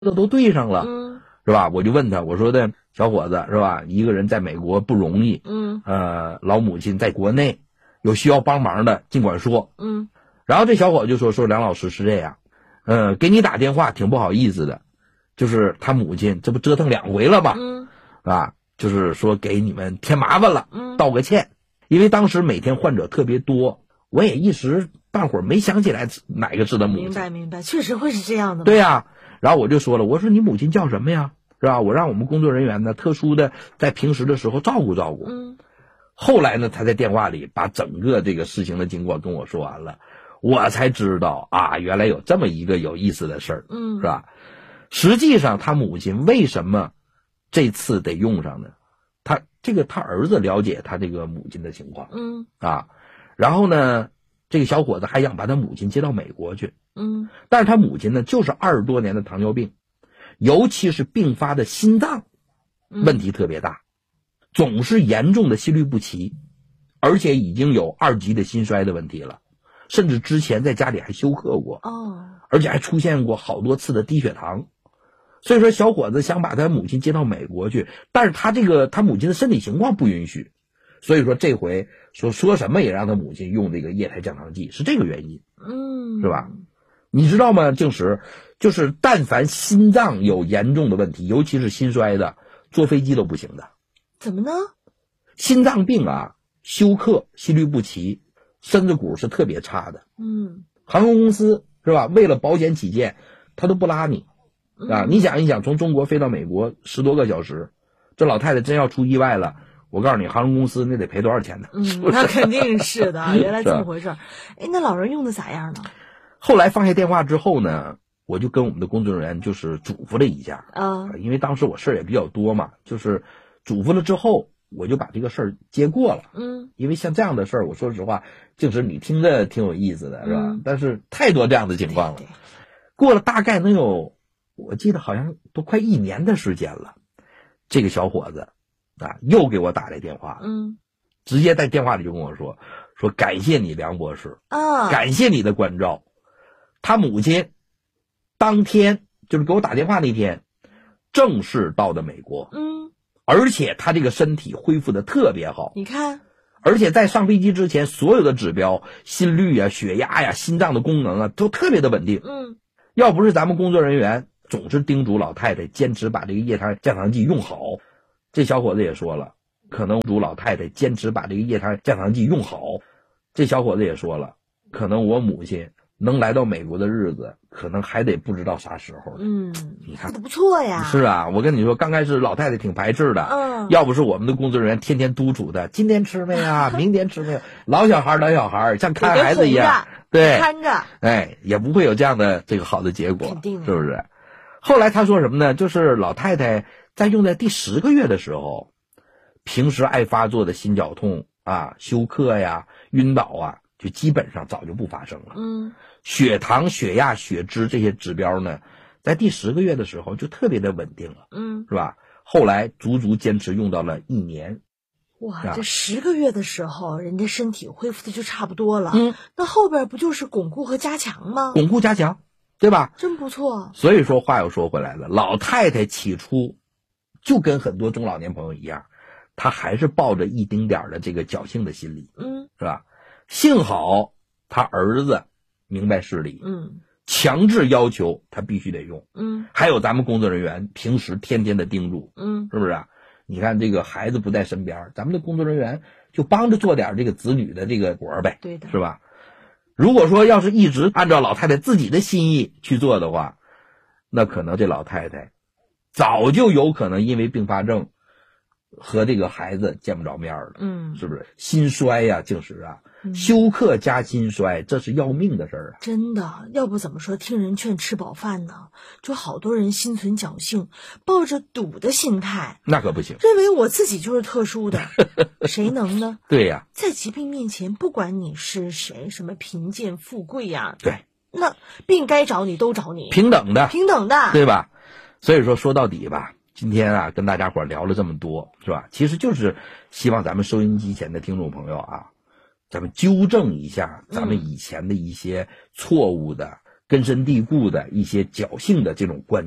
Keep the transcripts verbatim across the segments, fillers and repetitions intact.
这都对上了， 嗯， 是吧？我就问他，我说的小伙子是吧？一个人在美国不容易， 嗯， 呃，老母亲在国内有需要帮忙的，尽管说， 嗯， 然后这小伙子就说说梁老师是这样，呃，给你打电话挺不好意思的，就是他母亲这不折腾两回了吧， 嗯， 啊，就是说给你们添麻烦了， 嗯， 道个歉，因为当时每天患者特别多，我也一时半会儿没想起来哪个是他母亲。 明白明白，确实会是这样的。 对呀、啊，然后我就说了，我说你母亲叫什么呀？是吧？我让我们工作人员呢，特殊的在平时的时候照顾照顾。 嗯， 后来呢，他在电话里把整个这个事情的经过跟我说完了，我才知道啊，原来有这么一个有意思的事儿， 嗯， 是吧？实际上，他母亲为什么这次得用上呢？他这个他儿子了解他这个母亲的情况， 嗯， 啊，然后呢，这个小伙子还想把他母亲接到美国去， 嗯， 但是他母亲呢，就是二十多年的糖尿病，尤其是并发的心脏问题特别大，嗯、总是严重的心律不齐，而且已经有二级的心衰的问题了，甚至之前在家里还休克过， 哦， 而且还出现过好多次的低血糖。所以说，小伙子想把他母亲接到美国去，但是他这个他母亲的身体情况不允许，所以说这回说说什么也让他母亲用这个液态降糖剂，是这个原因， 嗯， 是吧？你知道吗？静石，就是但凡心脏有严重的问题，尤其是心衰的，坐飞机都不行的。 怎么呢？ 心脏病啊，休克、心律不齐、身子骨是特别差的。 嗯， 航空公司是吧？为了保险起见，他都不拉你。啊，你想一想，从中国飞到美国十多个小时，这老太太真要出意外了，我告诉你，航空公司那得赔多少钱呢？ 嗯，那肯定是的，原来这么回事儿。哎，那老人用的咋样呢？ 后来放下电话之后呢，我就跟我们的工作人员就是嘱咐了一下啊， 因为当时我事儿也比较多嘛，就是嘱咐了之后，我就把这个事儿接过了。 嗯， 因为像这样的事儿，我说实话，就是你听着挺有意思的，是吧？ 嗯、 但是太多这样的情况了。 对对， 过了大概能有。我记得好像都快一年的时间了，这个小伙子啊又给我打来电话， 嗯， 直接在电话里就跟我说说感谢你梁博士啊， 感谢你的关照。他母亲当天就是给我打电话那天正式到的美国， 嗯， 而且他这个身体恢复的特别好， 你看， 而且在上飞机之前，所有的指标，心率啊、血压呀、心脏的功能啊，都特别的稳定。 嗯， 要不是咱们工作人员总是叮嘱老太太坚持把这个液态降糖剂用好，这小伙子也说了，可能嘱老太太坚持把这个液态降糖剂用好，这小伙子也说了，可能我母亲能来到美国的日子，可能还得不知道啥时候。 嗯， 你看不错呀。 是啊，我跟你说，刚开始老太太挺排斥的， 嗯， 要不是我们的工作人员天天督促她，今天吃没啊，明天吃没有，老小孩老小孩像看孩子一样，对， 看着， 哎，也不会有这样的这个好的结果， 肯定的， 是不是？后来他说什么呢？就是老太太在用在第十个月的时候，平时爱发作的心绞痛啊、休克呀、晕倒啊，就基本上早就不发生了。 嗯， 血糖、血压、血脂这些指标呢，在第十个月的时候就特别的稳定了， 嗯， 是吧？后来足足坚持用到了一年。 哇，这十个月的时候，人家身体恢复的就差不多了。 嗯， 那后边不就是巩固和加强吗？ 巩固加强。对吧？ 真不错。 所以说话又说回来了，老太太起初就跟很多中老年朋友一样，她还是抱着一丁点的这个侥幸的心理， 嗯， 是吧？幸好她儿子明白事理， 嗯， 强制要求她必须得用， 嗯， 还有咱们工作人员平时天天的叮嘱， 嗯， 是不是啊？你看这个孩子不在身边，咱们的工作人员就帮着做点这个子女的这个活呗， 对的， 是吧？如果说要是一直按照老太太自己的心意去做的话，那可能这老太太早就有可能因为并发症和这个孩子见不着面了， 嗯， 是不是？心衰呀、啊，静石啊，嗯、休克加心衰，这是要命的事儿啊！ 真的，要不怎么说听人劝吃饱饭呢？就好多人心存侥幸，抱着赌的心态， 那可不行， 认为我自己就是特殊的，谁能呢？ 对呀、 啊，在疾病面前，不管你是谁，什么贫贱富贵呀、 啊，对， 那病该找你都找你， 平等的， 平等的， 对吧？所以说说到底吧。今天啊，跟大家伙聊了这么多，是吧？其实就是希望咱们收音机前的听众朋友啊，咱们纠正一下咱们以前的一些错误的、根深蒂固的一些侥幸的这种观念。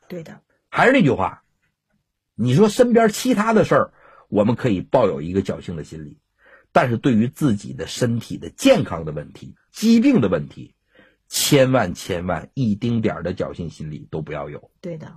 对的。 还是那句话，你说身边其他的事儿，我们可以抱有一个侥幸的心理，但是对于自己的身体的健康的问题、疾病的问题，千万千万一丁点儿的侥幸心理都不要有。 对的。